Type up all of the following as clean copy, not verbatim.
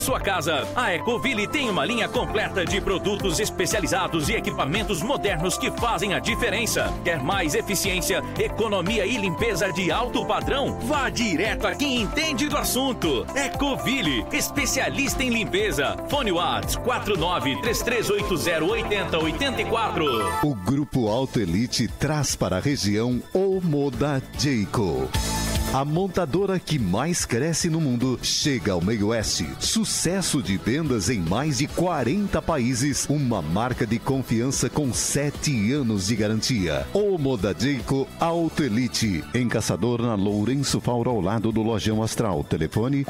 Sua casa, a Ecoville tem uma linha completa de produtos especializados e equipamentos modernos que fazem a diferença. Quer mais eficiência, economia e limpeza de alto padrão? Vá direto a quem entende do assunto. Ecoville, especialista em limpeza. Fone WhatsApp 49-3380-8084. O Grupo Auto Elite traz para a região o Moda Jayco. A montadora que mais cresce no mundo chega ao meio oeste. Sucesso de vendas em mais de 40 países. Uma marca de confiança com 7 anos de garantia. O Moda Jayco Auto Elite. Em Caçador, na Lourenço Fauro, ao lado do Lojão Astral. Telefone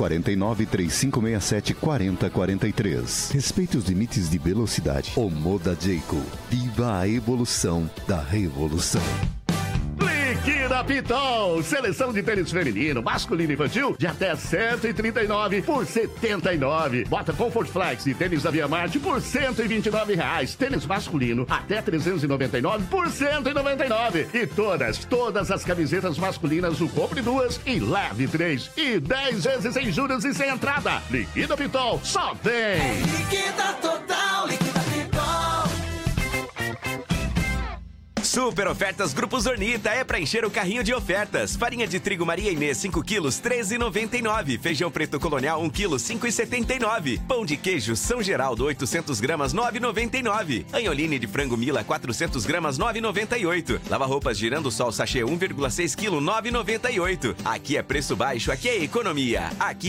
49-3567-4043. Respeite os limites de velocidade. O Moda Jayco. Viva a evolução da revolução. Liquida Pitol, seleção de tênis feminino, masculino e infantil de até 139 por 79. Bota Comfort Flex e tênis da Via Marte por 129 reais. Tênis masculino até 399 por 199. E todas as camisetas masculinas, o compre 2 e leve 3. E 10 vezes sem juros e sem entrada. Liquida Pitol, só vem! Liquida total, liquida Pitol. Super ofertas Grupo Zornita é pra encher o carrinho de ofertas. Farinha de trigo Maria Inês 5 quilos, 13,99. Feijão preto colonial 1 quilo, 5,79. Pão de queijo São Geraldo 800 gramas, 9,99. Anholine de frango Mila 400 gramas, 9,98. Lava-roupas Girando Sol sachê 1,6 quilo, 9,98. Aqui é preço baixo, aqui é economia. Aqui